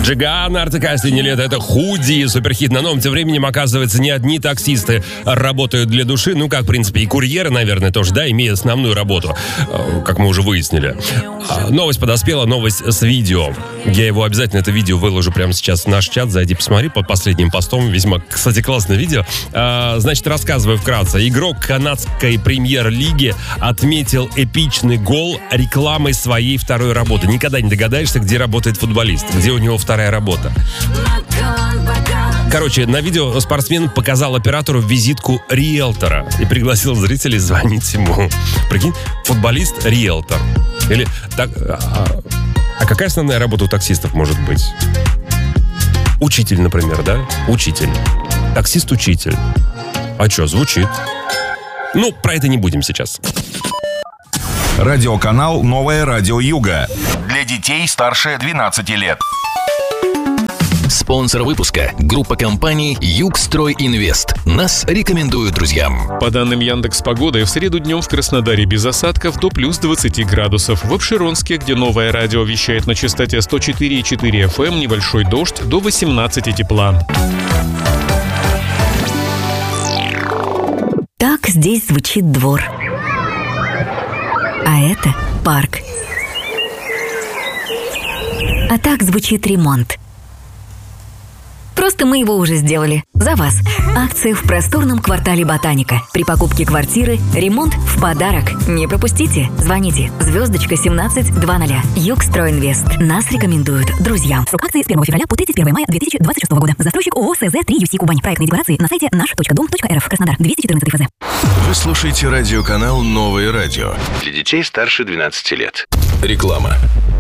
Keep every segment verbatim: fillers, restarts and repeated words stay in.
Джиган, Артекасти, не лето, это худи, суперхит. На новом тем временем, оказывается, не одни таксисты работают для души. Ну, как, в принципе, и курьеры, наверное, тоже, да, имея основную работу, как мы уже выяснили. Новость подоспела, новость с видео. Я его обязательно, это видео выложу прямо сейчас в наш чат. Зайди, посмотри под последним постом. Весьма, кстати, классное видео. Значит, рассказываю вкратце. Игрок канадской премьер-лиги отметил эпичный гол рекламой своей второй работы. Никогда не догадаешься, где работает футболист, где у него вторая работа. Короче, на видео спортсмен показал оператору визитку риэлтора и пригласил зрителей звонить ему. Прикинь, футболист риэлтор. Или так, а, а какая основная работа у таксистов может быть? Учитель, например, да? Учитель. Таксист-учитель. А что, звучит? Ну, про это не будем сейчас. Радиоканал «Новое радио Юга». Для детей старше двенадцати лет. Спонсор выпуска – группа компаний «Югстройинвест». Нас рекомендуют друзьям. По данным Яндекс.Погоды, в среду днем в Краснодаре без осадков до плюс двадцати градусов. В Обширонске, где Новое радио вещает на частоте сто четыре и четыре эф эм, небольшой дождь, до восемнадцати тепла. Так здесь звучит двор. А это парк. А так звучит ремонт. Просто мы его уже сделали. За вас. Акция в просторном квартале Ботаника. При покупке квартиры ремонт в подарок. Не пропустите. Звоните. Звездочка семнадцать двадцать. Югстройинвест. Нас рекомендуют друзьям. Срок акции с первого февраля по тридцать первого мая две тысячи двадцать шестого года. Застройщик ООО СЗ три ю си Кубань. Проектные декларации на сайте наш точка дом точка эр эф. Краснодар. двести четырнадцать эф зэ. Вы слушаете радиоканал «Новое радио». Для детей старше двенадцати лет. Реклама.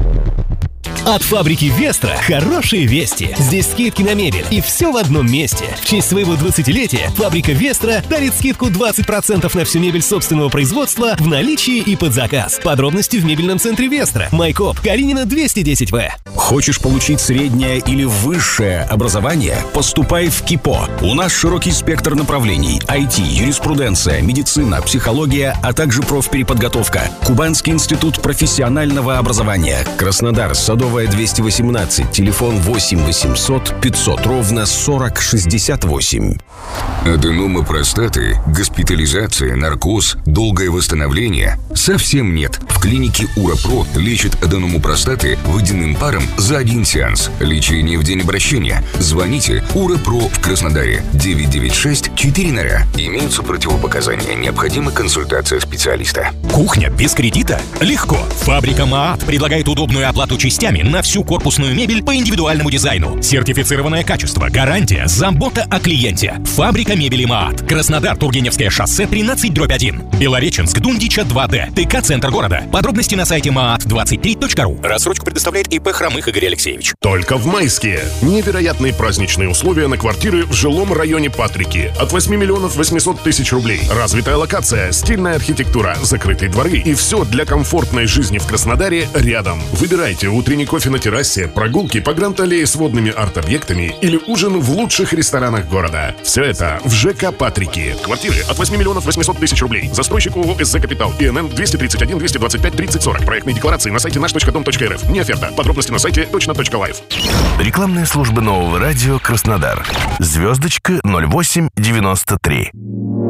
От фабрики Вестра хорошие вести. Здесь скидки на мебель и все в одном месте. В честь своего двадцатилетия фабрика Вестра дарит скидку двадцать процентов на всю мебель собственного производства в наличии и под заказ. Подробности в мебельном центре Вестра. Майкоп, Калинина двести десять вэ. Хочешь получить среднее или высшее образование? Поступай в КИПО. У нас широкий спектр направлений: ай ти, юриспруденция, медицина, психология, а также профпереподготовка. Кубанский институт профессионального образования. Краснодар, Садовая двести восемнадцать, телефон восемь восемьсот пятьсот ровно сорок шестьдесят восемь. Аденома простаты, госпитализация, наркоз, долгое восстановление? Совсем нет. В клинике УРАПРО лечат аденому простаты водяным паром за один сеанс. Лечение в день обращения. Звоните УРАПРО в Краснодаре девять девять шесть четыре ноль. Имеются противопоказания. Необходима консультация специалиста. Кухня без кредита? Легко. Фабрика МААТ предлагает удобную оплату частями на всю корпусную мебель по индивидуальному дизайну. Сертифицированное качество, гарантия, забота о клиенте. Фабрика мебели МААТ. Краснодар, Тургеневское шоссе тринадцать дробь один. Белореченск, Дундича два дэ. ТК «Центр города». Подробности на сайте маат двадцать три точка ру. Рассрочку предоставляет ИП Хромых Игорь Алексеевич. Только в майские. Невероятные праздничные условия на квартиры в жилом районе Патрики. От восьми миллионов восьмисот тысяч рублей. Развитая локация, стильная архитектура, закрытые дворы и все для комфортной жизни в Краснодаре рядом. Выбирайте утренний кофе на террасе, прогулки по Гранд-аллее с водными арт-объектами или ужин в лучших ресторанах города. Все это в ЖК Патрики. Квартиры от восьми миллионов восьмисот тысяч рублей. Застройщик ООО СЗ Капитал. ИНН двести тридцать один двести двадцать пять тридцать сорок. Проектные декларации на сайте наш точка дом точка эр эф. Не оферта. Подробности на сайте точно точка лайф. Рекламная служба Нового радио Краснодар. Звездочка ноль восемь девяносто три.